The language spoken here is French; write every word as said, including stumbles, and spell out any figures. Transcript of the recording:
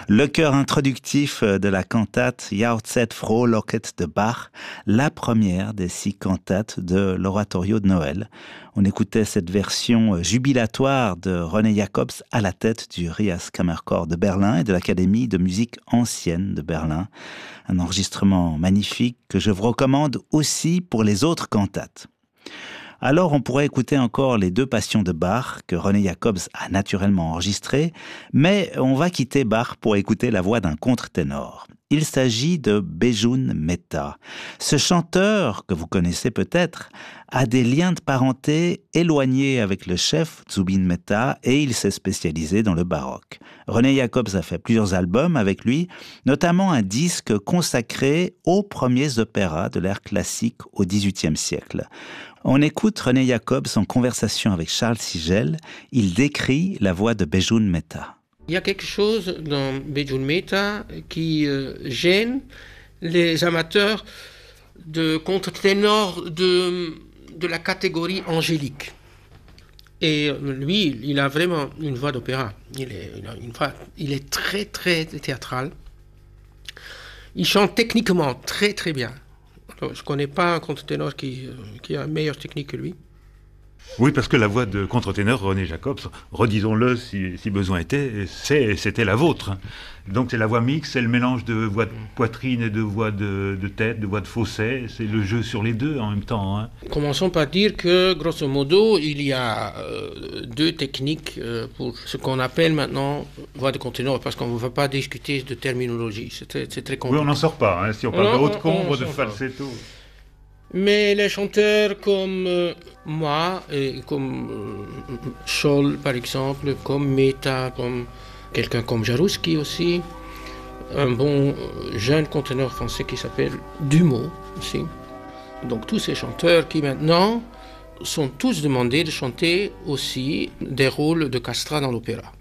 Le chœur introductif de la cantate Jauchzet Frohlocket de Bach, la première des six cantates de l'oratorio de Noël. On écoutait cette version jubilatoire de René Jacobs à la tête du Rias Kammerchor de Berlin et de l'Académie de musique ancienne de Berlin. Un enregistrement magnifique que je vous recommande aussi pour les autres cantates. Alors on pourrait écouter encore les deux passions de Bach que René Jacobs a naturellement enregistrées, mais on va quitter Bach pour écouter la voix d'un contre-ténor. Il s'agit de Bejun Mehta. Ce chanteur, que vous connaissez peut-être, a des liens de parenté éloignés avec le chef Zubin Mehta et il s'est spécialisé dans le baroque. René Jacobs a fait plusieurs albums avec lui, notamment un disque consacré aux premiers opéras de l'ère classique au dix-huitième siècle. On écoute René Jacobs en conversation avec Charles Sigel. Il décrit la voix de Bejun Mehta. Il y a quelque chose dans Bejun Mehta qui euh, gêne les amateurs de contre-ténor de, de la catégorie angélique. Et lui, il a vraiment une voix d'opéra. Il est, il a une voix, il est très, très théâtral. Il chante techniquement très, très bien. Alors, je ne connais pas un contre-ténor qui, qui a une meilleure technique que lui. Oui, parce que la voix de contre-ténor René Jacobs, redisons-le si, si besoin était, c'est, c'était la vôtre. Donc c'est la voix mixte, c'est le mélange de voix de poitrine et de voix de, de tête, de voix de fausset, c'est le jeu sur les deux en même temps. Hein. Commençons par dire que, grosso modo, il y a euh, deux techniques euh, pour ce qu'on appelle maintenant voix de contre-ténor, parce qu'on ne va pas discuter de terminologie, c'est très, c'est très compliqué. Oui, on n'en sort pas, hein, si on parle de haute combre, de falsetto. Mais les chanteurs comme euh, moi, et comme euh, Scholl par exemple, comme Mehta, comme quelqu'un comme Jarouski aussi, un bon euh, jeune conteneur français qui s'appelle Dumont aussi. Donc tous ces chanteurs qui maintenant sont tous demandés de chanter aussi des rôles de castrat dans l'opéra.